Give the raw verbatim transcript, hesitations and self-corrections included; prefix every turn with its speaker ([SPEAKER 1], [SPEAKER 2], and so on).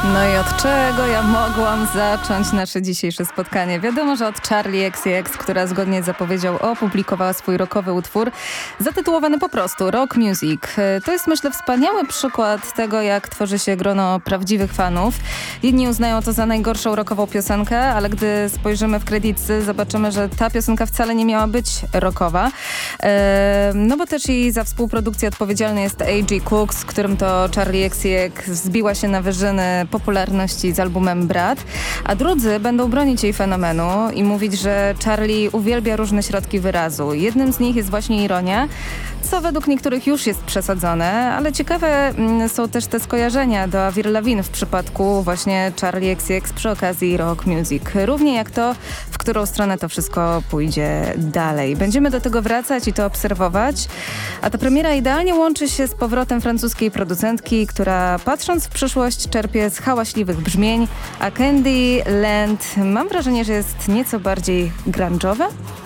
[SPEAKER 1] No i od czego ja mogłam zacząć nasze dzisiejsze spotkanie? Wiadomo, że od Charli X C X, która zgodnie z zapowiedzią opublikowała swój rockowy utwór zatytułowany po prostu Rock Music. To jest, myślę, wspaniały przykład tego, jak tworzy się grono prawdziwych fanów. Jedni uznają to za najgorszą rockową piosenkę, ale gdy spojrzymy w kredyty, zobaczymy, że ta piosenka wcale nie miała być rockowa. No bo też i za współprodukcję odpowiedzialny jest A G Cook, z którym to Charli X C X zbiła się na wyżyny popularności z albumem Brat, a drudzy będą bronić jej fenomenu i mówić, że Charli uwielbia różne środki wyrazu. Jednym z nich jest właśnie ironia, co według niektórych już jest przesadzone, ale ciekawe mm, są też te skojarzenia do Avril Lavigne w przypadku właśnie Charli X C X przy okazji Rock Music. Równie jak to, w którą stronę to wszystko pójdzie dalej. Będziemy do tego wracać i to obserwować, a ta premiera idealnie łączy się z powrotem francuskiej producentki, która patrząc w przyszłość czerpie z hałaśliwych brzmień, a Candy Land mam wrażenie, że jest nieco bardziej grunge'owe.